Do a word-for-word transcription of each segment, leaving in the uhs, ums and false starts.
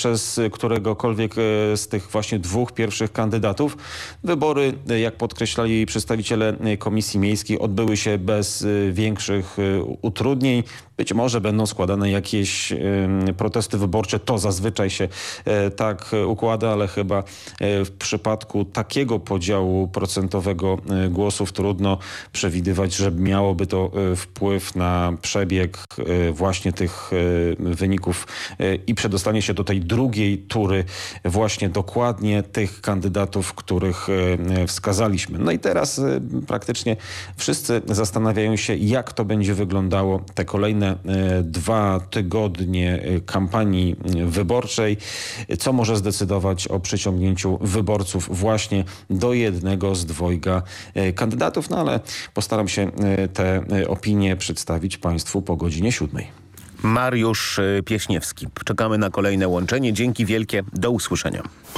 przez któregokolwiek z tych właśnie dwóch pierwszych kandydatów. Wybory, jak podkreślali przedstawiciele Komisji Miejskiej, odbyły się bez większych utrudnień. Być może będą składane jakieś protesty wyborcze. To zazwyczaj się tak układa, ale chyba w przypadku takiego podziału procentowego głosów trudno przewidywać, że miałoby to wpływ na przebieg właśnie tych wyników i przedostanie się do tej drugiej tury właśnie dokładnie tych kandydatów, których wskazaliśmy. No i teraz praktycznie wszyscy zastanawiają się, jak to będzie wyglądało te kolejne dwa tygodnie kampanii wyborczej, co może zdecydować o przyciągnięciu wyborców właśnie do jednego z dwojga kandydatów. No ale postaram się te opinie przedstawić Państwu po godzinie siódmej. Mariusz Pieśniewski. Czekamy na kolejne łączenie. Dzięki wielkie. Do usłyszenia.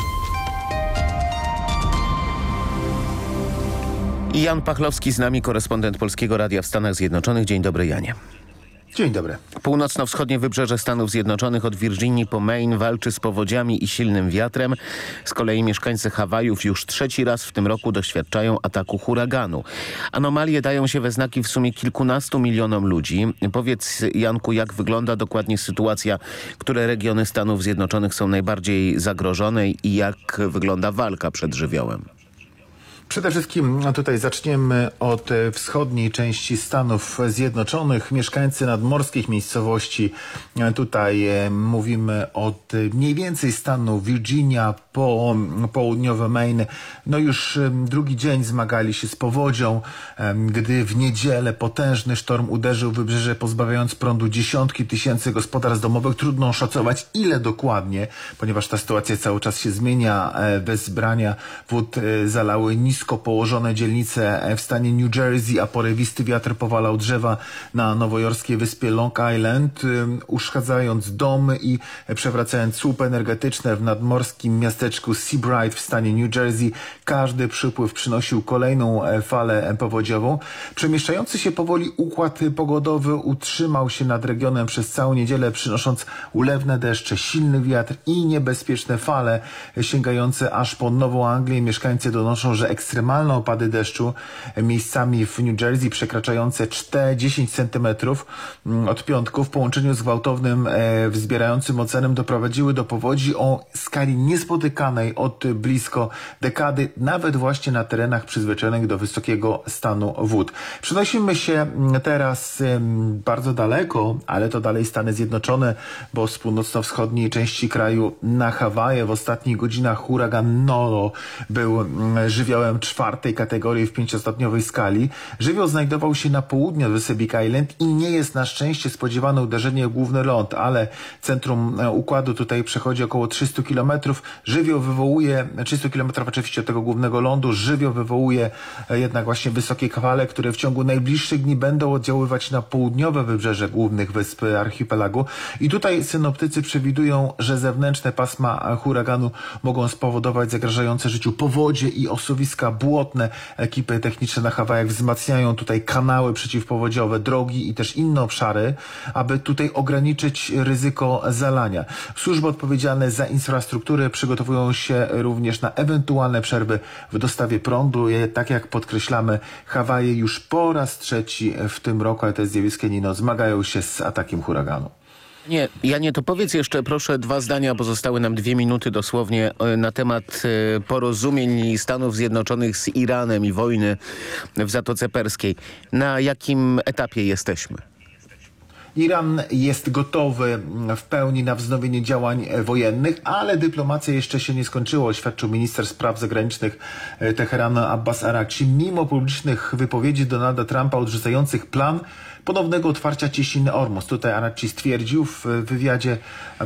I Jan Pachlowski z nami, korespondent Polskiego Radia w Stanach Zjednoczonych. Dzień dobry, Janie. Dzień dobry. Północno-wschodnie wybrzeże Stanów Zjednoczonych od Virginii po Maine walczy z powodziami i silnym wiatrem. Z kolei mieszkańcy Hawajów już trzeci raz w tym roku doświadczają ataku huraganu. Anomalie dają się we znaki w sumie kilkunastu milionom ludzi. Powiedz, Janku, jak wygląda dokładnie sytuacja, które regiony Stanów Zjednoczonych są najbardziej zagrożone i jak wygląda walka przed żywiołem? Przede wszystkim tutaj zaczniemy od wschodniej części Stanów Zjednoczonych. Mieszkańcy nadmorskich miejscowości, tutaj mówimy od mniej więcej stanu Virginia po południowe Maine, no już drugi dzień zmagali się z powodzią, gdy w niedzielę potężny sztorm uderzył w wybrzeże, pozbawiając prądu dziesiątki tysięcy gospodarstw domowych. Trudno oszacować, ile dokładnie, ponieważ ta sytuacja cały czas się zmienia. Wezbrania wód zalały nisko położone dzielnice w stanie New Jersey, a porywisty wiatr powalał drzewa na nowojorskiej wyspie Long Island, uszkadzając domy i przewracając słupy energetyczne w nadmorskim miasteczku Seabright w stanie New Jersey. Każdy przypływ przynosił kolejną falę powodziową. Przemieszczający się powoli układ pogodowy utrzymał się nad regionem przez całą niedzielę, przynosząc ulewne deszcze, silny wiatr i niebezpieczne fale sięgające aż po Nową Anglię. Mieszkańcy donoszą, że ekstremalne opady deszczu miejscami w New Jersey przekraczające czterdzieści centymetrów od piątku w połączeniu z gwałtownym e, wzbierającym oceanem doprowadziły do powodzi o skali niespotykanej od blisko dekady, nawet właśnie na terenach przyzwyczajonych do wysokiego stanu wód. Przenosimy się teraz e, bardzo daleko, ale to dalej Stany Zjednoczone, bo z północno-wschodniej części kraju na Hawaje w ostatnich godzinach huragan Nolo był e, żywiołem czwartej kategorii w pięciostopniowej skali. Żywioł znajdował się na południu od wyspy Big Island i nie jest na szczęście spodziewane uderzenie w główny ląd, ale centrum układu tutaj przechodzi około trzysta kilometrów. Żywioł wywołuje, trzysta kilometrów oczywiście od tego głównego lądu, żywioł wywołuje jednak właśnie wysokie fale, które w ciągu najbliższych dni będą oddziaływać na południowe wybrzeże głównych wysp archipelagu. I tutaj synoptycy przewidują, że zewnętrzne pasma huraganu mogą spowodować zagrażające życiu powodzie i osuwiska błotne. Ekipy techniczne na Hawajach wzmacniają tutaj kanały przeciwpowodziowe, drogi i też inne obszary, aby tutaj ograniczyć ryzyko zalania. Służby odpowiedzialne za infrastrukturę przygotowują się również na ewentualne przerwy w dostawie prądu. Tak jak podkreślamy, Hawaje już po raz trzeci w tym roku, ale to jest zjawisko Nino, zmagają się z atakiem huraganu. Nie, Janie, to powiedz jeszcze proszę dwa zdania, bo zostały nam dwie minuty dosłownie, na temat porozumień Stanów Zjednoczonych z Iranem i wojny w Zatoce Perskiej. Na jakim etapie jesteśmy? Iran jest gotowy w pełni na wznowienie działań wojennych, ale dyplomacja jeszcze się nie skończyła, oświadczył minister spraw zagranicznych Teheranu Abbas Araghchi, mimo publicznych wypowiedzi Donalda Trumpa odrzucających plan ponownego otwarcia cieśniny Ormus. Tutaj Araghchi stwierdził w wywiadzie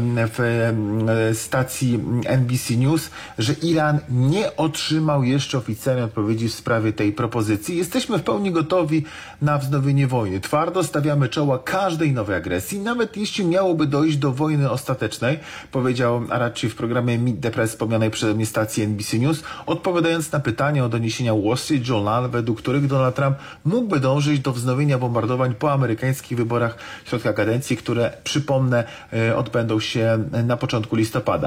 w stacji N B C News, że Iran nie otrzymał jeszcze oficjalnej odpowiedzi w sprawie tej propozycji. Jesteśmy w pełni gotowi na wznowienie wojny. Twardo stawiamy czoła każdej nowej agresji, nawet jeśli miałoby dojść do wojny ostatecznej, powiedział Araghchi w programie Meet the Press wspomnianej przeze mnie stacji N B C News, odpowiadając na pytanie o doniesienia Wall Street Journal, według których Donald Trump mógłby dążyć do wznowienia bombardowań po amerykańskich wyborach środka kadencji, które, przypomnę, odbędą się na początku listopada.